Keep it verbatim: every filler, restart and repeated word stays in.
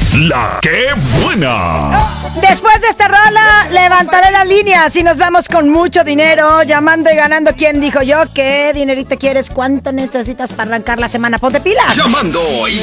La que buena. Después de esta rola, levantaré las líneas y nos vamos con mucho dinero, llamando y ganando. ¿Quién dijo yo? ¿Qué dinerito quieres? ¿Cuánto necesitas para arrancar la semana? Ponte pilas. Llamando y